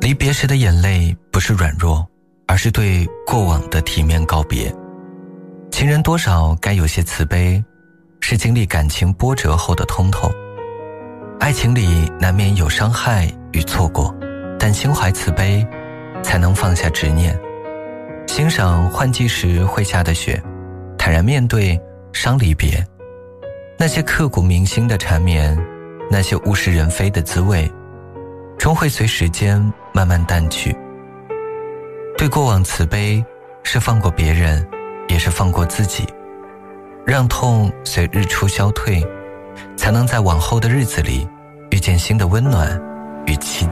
离别时的眼泪不是软弱，而是对过往的体面告别。情人多少该有些慈悲，是经历感情波折后的通透。爱情里难免有伤害与错过，但心怀慈悲，才能放下执念，欣赏换季时会下的雪，坦然面对伤离别。那些刻骨铭心的缠绵，那些物是人非的滋味，终会随时间慢慢淡去。对过往慈悲，是放过别人，也是放过自己，让痛随日出消退，才能在往后的日子里遇见新的温暖与期待。